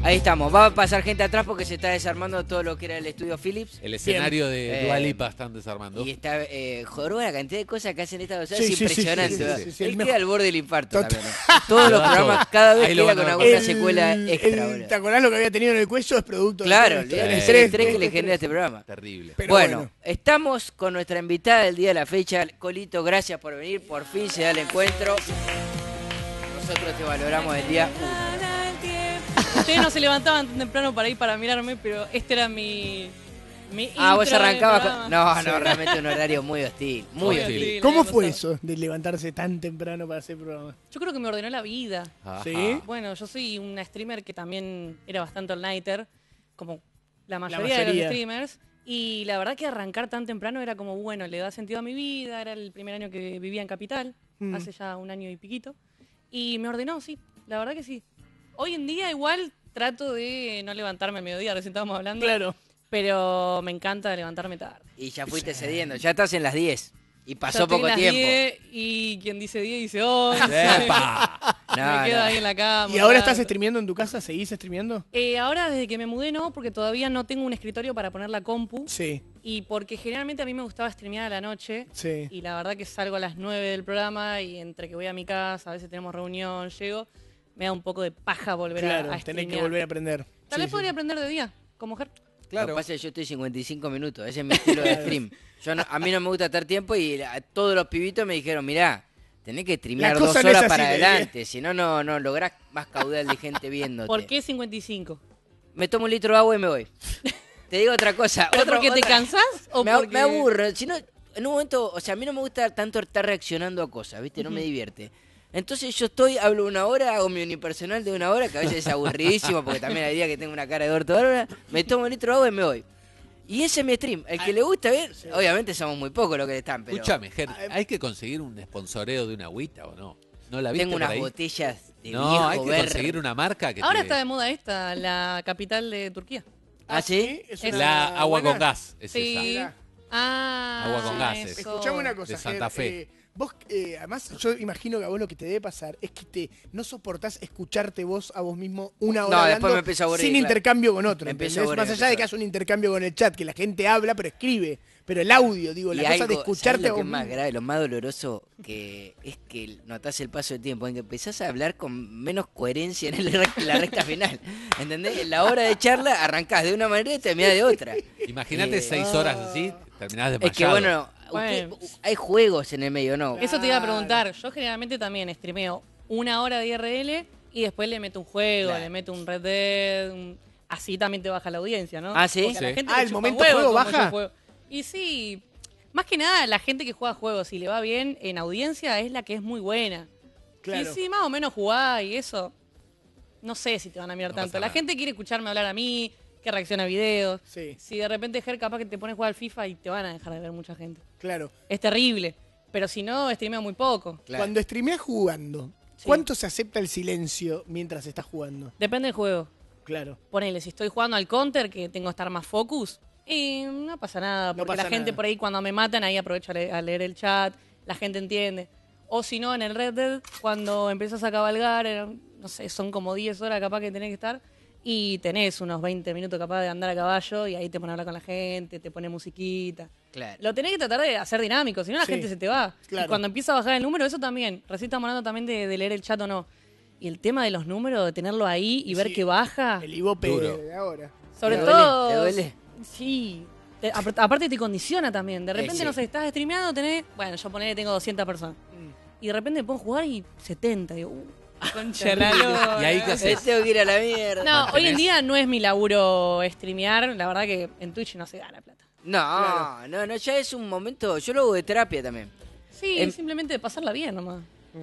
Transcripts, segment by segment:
Ahí estamos. Va a pasar gente atrás porque se está desarmando todo lo que era el estudio Philips. El escenario de Dua Lipa están desarmando. Y está, Jodoró, la cantidad de cosas que hacen estas dos horas Sí, es sí, impresionante. sí. Él queda al borde del infarto Total. también. ¿No? Todos los programas, cada vez Ahí lo queda van a con ver. alguna secuela extra. boludo. ¿Te acordás lo que había tenido en el cuello? Es producto Claro, de todo el esto. estrés que le genera este programa. Terrible. Pero Bueno, estamos con nuestra invitada del día de la fecha. Colito, gracias por venir. Por fin se da el encuentro. Nosotros te valoramos el día 1. Ustedes no se levantaban tan temprano para ir para mirarme, pero este era mi Vos intro arrancabas del con... programa. No, realmente un horario muy hostil. Muy hostil. hostil. ¿Cómo la fue pasada. eso de levantarse tan temprano para hacer programa? Yo creo que me ordenó la vida. Ajá. ¿Sí? Bueno, yo soy una streamer que también era bastante all-nighter, como la mayoría de mayoría. los streamers. Y la verdad que arrancar tan temprano era como, bueno, le da sentido a mi vida. Era el primer año que vivía en Capital, hace ya un año y piquito. Y me ordenó, sí, la verdad que sí. Hoy en día igual trato de no levantarme al mediodía, recién estábamos hablando. Claro. Pero me encanta levantarme tarde. Y ya fuiste cediendo. Ya estás en las 10. Y Ya pasó estoy en poco las tiempo. 10 y quien dice 10 dice 11. ¡Epa! No, me quedo no. ahí en la cama. ¿Y ahora un estás rato. streameando en tu casa? ¿Seguís streameando? Ahora desde que me mudé no, porque todavía no tengo un escritorio para poner la compu. Sí, Y porque generalmente a mí me gustaba streamear a la noche. sí. Y la verdad que salgo a las 9 del programa y entre que voy a mi casa, a veces tenemos reunión, llego, me da un poco de paja volver Claro, a tenés streamear. que volver a aprender. Tal Sí, vez sí. podría aprender de día, como mujer. Lo que pasa es que yo estoy 55 minutos. Ese es mi estilo de stream. A mí no me gusta estar tiempo y todos los pibitos me dijeron, mirá, tenés que streamear La 2 cosa no es horas así, para le adelante. Si no, no lográs más caudal de gente viéndote. ¿Por qué 55? Me tomo un litro de agua y me voy. Te digo otra cosa. ¿Pero otra- porque te otra- cansás o me porque...? aburro. Si no, en un momento, o sea, a mí no me gusta tanto estar reaccionando a cosas, ¿viste? No me divierte. Entonces yo hablo 1 hora, hago mi unipersonal de 1 hora, que a veces es aburridísimo, porque también hay días que tengo una cara de orto bárbara, me tomo un litro de agua y me voy. Y ese es mi stream. El que le gusta bien, obviamente somos muy pocos los que le están, pero Escúchame, Ger, ¿hay que conseguir un sponsoreo de una agüita o no? ¿No la viste tengo por unas ahí? botellas de No, viejo hay que verde. conseguir una marca que Ahora te... está de moda esta, la capital de Turquía. ¿Ah, sí? Es Es una La agua buena- con gas, es Sí. esa. Mirá. Agua con gases. eso. Escuchame una cosa, De Santa Ger, Fe. vos, además, yo imagino que a vos lo que te debe pasar es que no soportás escucharte vos a vos mismo 1 hora No, hablando después me empiezo a aburrir, sin claro. intercambio con otro. Me empiezo a ¿Entendés? aburrir, Más allá de que hagas un intercambio con el chat, que la gente habla pero escribe. Pero el audio, digo, Y la cosa de algo, escucharte ¿sabés a lo que vos es más mismo. grave, lo más doloroso que es que notás el paso del tiempo, en que empezás a hablar con menos coherencia en la recta final. ¿Entendés? En la hora de charla arrancás de una manera y terminás de otra. Imagínate 6 horas así, terminás desmayado. Es que bueno, Bueno. hay juegos en el medio, ¿no? Eso te iba a preguntar. Yo generalmente también streameo 1 hora de IRL y después le meto un juego, Claro. le meto un Red Dead. Así también te baja la audiencia, ¿no? Ah, ¿sí? Porque a la Sí. gente Ah, le el chupa momento huevo juego cómo baja. yo juego. Y sí, más que nada la gente que juega juegos y le va bien en audiencia es la que es muy buena. Claro. Y si más o menos jugás y eso, no sé si te van a mirar No tanto. pasa La nada. gente quiere escucharme hablar a mí, que reacciona a videos. Sí, Si de repente, Ger, capaz que te pones a jugar al FIFA y te van a dejar de ver mucha gente. claro. Es terrible. Pero si no, streameo muy poco. Claro. Cuando streameas jugando, Sí. ¿cuánto se acepta el silencio mientras estás jugando? Depende del juego. Claro. Ponele, si estoy jugando al counter, que tengo que estar más focus, no pasa nada. No Porque pasa la gente nada. por ahí cuando me matan, ahí aprovecho a leer el chat, la gente entiende. O si no, en el Red Dead, cuando empiezas a cabalgar, no sé, son como 10 horas capaz que tenés que estar, y tenés unos 20 minutos capaz de andar a caballo, y ahí te pones a hablar con la gente, te pone musiquita. Claro. Lo tenés que tratar de hacer dinámico, si no la Sí, gente se te va. claro. Y cuando empieza a bajar el número, eso también. Recién estamos hablando también de leer el chat o no. Y el tema de los números, de tenerlo ahí y ver Sí, que baja. El Ibope Duro. de ahora. Sobre ¿Te duele? todo. ¿Te duele? Sí. Aparte te condiciona también. De repente, sí. no sé, estás streameando, tenés. Bueno, yo ponele, tengo 200 personas. Y de repente me pongo a jugar y 70. Digo, concha la lora. ¿Y ahí qué haces? Tengo que ir a la mierda. No, hoy en ¿Mantenés? día no es mi laburo streamear. La verdad que en Twitch no se gana plata. No, ya es un momento. Yo lo hago de terapia también. Sí, simplemente de pasarla bien nomás.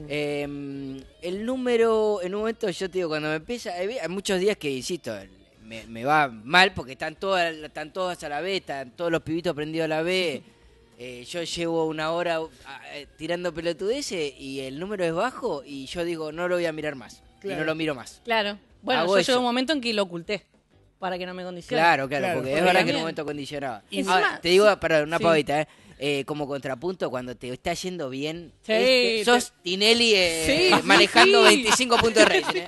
El número, en un momento yo te digo, cuando me empieza, hay muchos días que, insisto, me va mal porque están todas a la vez, están todos los pibitos prendidos a la vez. Yo llevo 1 hora tirando pelotudeces y el número es bajo y yo digo, no lo voy a mirar más. Claro. Y no lo miro más. Claro. Bueno, Hago yo eso. llegué a un momento en que lo oculté. Para que no me condicione. Claro, Claro, porque es porque verdad que en también- un momento condicionaba. Y encima- Ahora, te digo, perdón, una sí. pavita, como contrapunto, cuando te está yendo bien, Sí, sos Tinelli Sí, sí, manejando sí. 25 puntos de rating.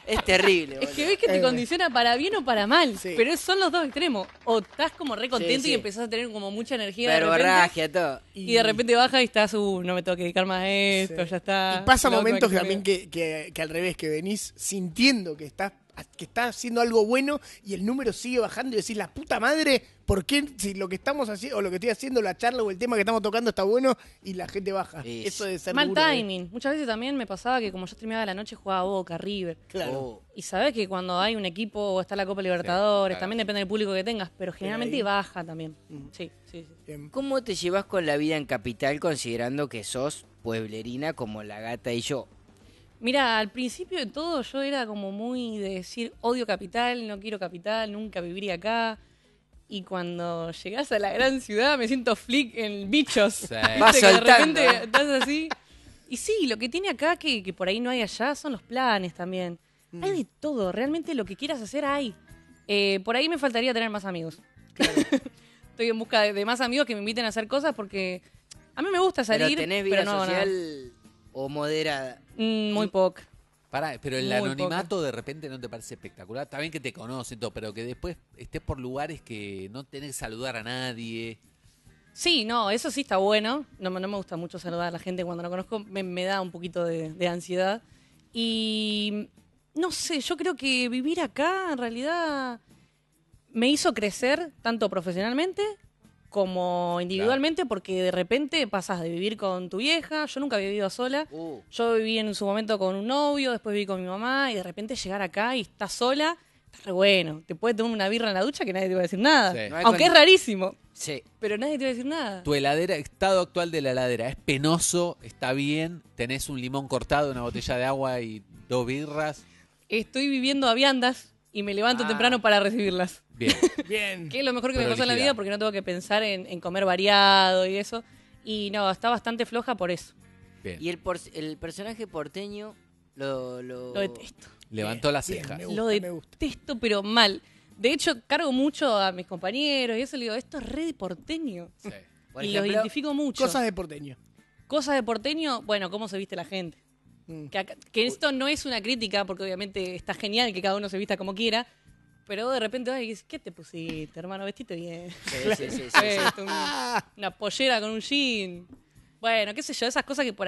Es terrible, Es boludo. que ves que te condiciona para bien o para mal, Sí. pero son los dos extremos. O estás como re contento Sí, sí. y empezás a tener como mucha energía de repente, Verborragia, todo. y de repente baja y estás, no me tengo que dedicar más a esto, Sí. ya está. Y pasa la última momentos que también me- que al revés, que venís sintiendo que estás haciendo algo bueno y el número sigue bajando y decís, la puta madre, ¿por qué si lo que estamos haciendo, o lo que estoy haciendo, la charla o el tema que estamos tocando está bueno y la gente baja? Sí. Eso de ser Mal duro, timing. Muchas veces también me pasaba que como yo streameaba a la noche jugaba Boca, River. Claro. Oh. Y sabés que cuando hay un equipo o está la Copa Libertadores, claro. también depende del público que tengas, pero generalmente ahí- baja también. Sí, sí, sí. Bien. ¿Cómo te llevas con la vida en Capital considerando que sos pueblerina como la gata y yo? Mira, al principio de todo yo era como muy de decir odio Capital, no quiero Capital, nunca viviría acá. Y cuando llegás a la gran ciudad me siento flick en bichos. Sí. ¿Viste? Vas Que de soltando, repente ¿eh? estás así. Y sí, lo que tiene acá que por ahí no hay allá son los planes también. Hay de todo, realmente lo que quieras hacer hay. Por ahí me faltaría tener más amigos. Estoy en busca de más amigos que me inviten a hacer cosas porque a mí me gusta salir, ¿Pero tenés vida no hago nada. social o moderada? Muy poca. Pará, pero el Muy anonimato de repente no te parece espectacular. Está bien que te conocen todo, pero que después estés por lugares que no tenés que saludar a nadie. Sí, no, eso sí está bueno. No, me gusta mucho saludar a la gente cuando no conozco. Me da un poquito de ansiedad. Y no sé, yo creo que vivir acá en realidad me hizo crecer tanto profesionalmente como individualmente, porque de repente pasas de vivir con tu vieja. Yo nunca había vivido sola. Yo viví en su momento con un novio, después viví con mi mamá, y de repente llegar acá y estás sola, está re bueno. Te puedes tomar una birra en la ducha que nadie te va a decir nada. Sí. No hay Aunque con- es rarísimo, Sí. pero nadie te va a decir nada. Tu heladera, estado actual de la heladera, ¿es penoso? ¿Está bien? ¿Tenés un limón cortado, una botella de agua y 2 birras? Estoy viviendo a viandas y me levanto temprano para recibirlas. Bien. Bien. Que es lo mejor que me pasó en la Prolijidad. vida porque no tengo que pensar en comer variado y eso. Y no, está bastante floja por eso. Bien. Y el personaje porteño lo... Lo detesto. Levantó la Bien, ceja. me Lo gusta, me gusta. detesto, pero mal. De hecho, cargo mucho a mis compañeros y eso le digo, esto es re de porteño. Sí. Por y ejemplo, los identifico mucho. Cosas de porteño. Cosas de porteño, bueno, cómo se viste la gente. Mm. Que esto no es una crítica, porque obviamente está genial que cada uno se vista como quiera, pero de repente, ay, ¿qué te pusiste, hermano? Vestiste bien. Sí, sí, sí, sí, sí. Una pollera con un jean. Bueno, qué sé yo, esas cosas que por